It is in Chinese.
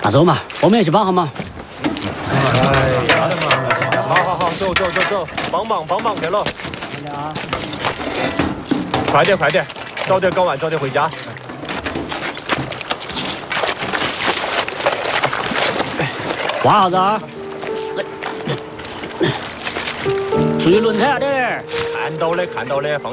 那走嘛，我们也去帮忙。 哎呀，好，走，帮忙去了。快点，早点搞完，早点回家。 挖啥子啊？注意轮胎啊，点。 看到的，放